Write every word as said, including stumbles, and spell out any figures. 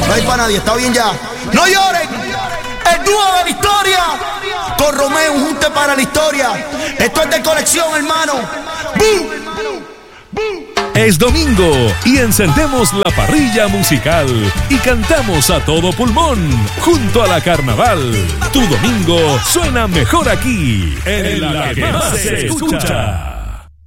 No hay para nadie, está bien ya. No lloren. El dúo de la historia. Con Romeo, un junte para la historia. Esto es de colección, hermano. ¡Bum! Es domingo y encendemos la parrilla musical y cantamos a todo pulmón junto a la carnaval. Tu domingo suena mejor aquí, en la que más se escucha.